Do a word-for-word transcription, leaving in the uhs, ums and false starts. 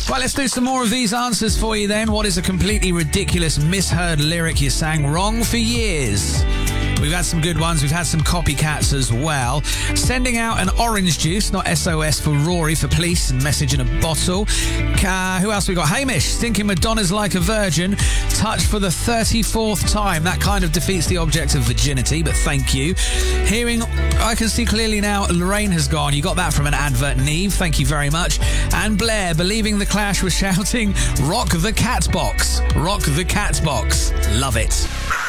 Right, let's do some more of these answers for you then. What is a completely ridiculous misheard lyric you sang wrong for years? We've had some good ones. We've had some copycats as well. Sending out an orange juice, not S O S for Rory for police and message in a bottle. Uh, who else we got? Hamish, thinking Madonna's Like a Virgin. Touch for the thirty-fourth time. That kind of defeats the object of virginity, but thank you. Hearing, I can see clearly now, Lorraine has gone. You got that from an advert, Neve. Thank you very much. And Blair, believing the Clash was shouting, rock the cat box. Rock the cat box. Love it.